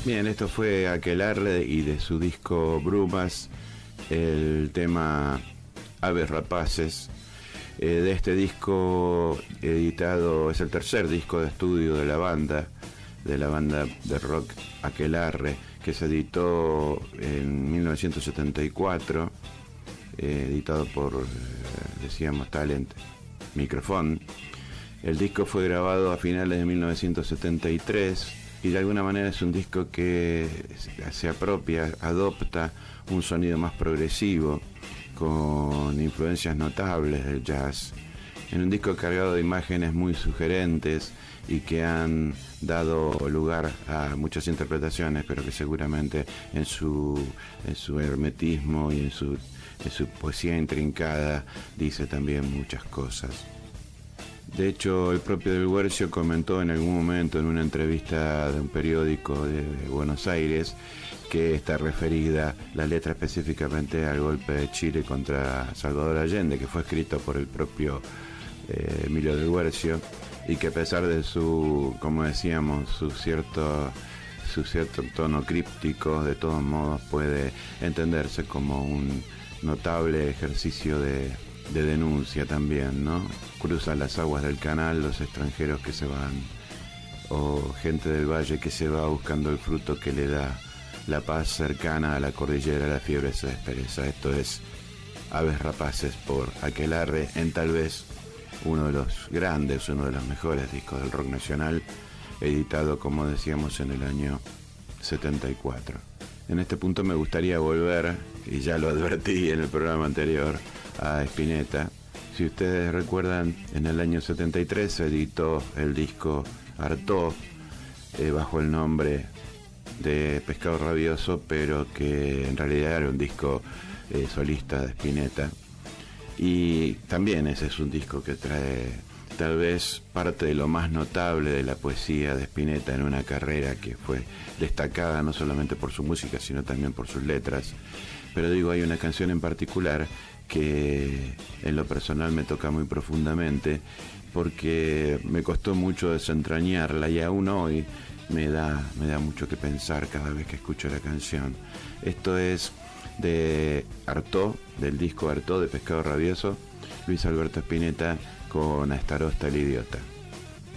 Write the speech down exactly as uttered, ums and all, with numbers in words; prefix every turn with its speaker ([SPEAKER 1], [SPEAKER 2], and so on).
[SPEAKER 1] Bien, esto fue Aquelarre y de su disco Brumas, el tema Aves Rapaces. Eh, de este disco editado, es el tercer disco de estudio de la banda, de la banda de rock Aquelarre, que se editó en mil novecientos setenta y cuatro, eh, editado por, eh, decíamos, Talent Microphone. El disco fue grabado a finales de mil novecientos setenta y tres y de alguna manera es un disco que se apropia, adopta un sonido más progresivo, con influencias notables del jazz, en un disco cargado de imágenes muy sugerentes y que han dado lugar a muchas interpretaciones, pero que seguramente en su, en su hermetismo y en su, en su poesía intrincada dice también muchas cosas. De hecho, el propio Del Guercio comentó en algún momento en una entrevista de un periódico de Buenos Aires que está referida la letra específicamente al golpe de Chile contra Salvador Allende, que fue escrito por el propio eh, Emilio Del Guercio, y que a pesar de su, como decíamos, su cierto, su cierto tono críptico, de todos modos puede entenderse como un notable ejercicio de, de denuncia también, ¿no? Cruzan las aguas del canal los extranjeros que se van, o gente del valle que se va buscando el fruto que le da la paz cercana a la cordillera, la fiebre se despereza. Esto es Aves Rapaces por Aquelarre, en tal vez uno de los grandes, uno de los mejores discos del rock nacional, editado, como decíamos, en el año setenta y cuatro. En este punto me gustaría volver, y ya lo advertí en el programa anterior, a Spinetta. Si ustedes recuerdan, en el año setenta y tres se editó el disco Artaud, eh, bajo el nombre de Pescado Rabioso, pero que en realidad era un disco eh, solista de Spinetta. Y también ese es un disco que trae tal vez parte de lo más notable de la poesía de Spinetta en una carrera que fue destacada no solamente por su música, sino también por sus letras. Pero digo, hay una canción en particular que en lo personal me toca muy profundamente, porque me costó mucho desentrañarla y aún hoy me da, me da mucho que pensar cada vez que escucho la canción. Esto es de Artaud, del disco Artaud de Pescado Rabioso, Luis Alberto Spinetta con Astarosta el Idiota.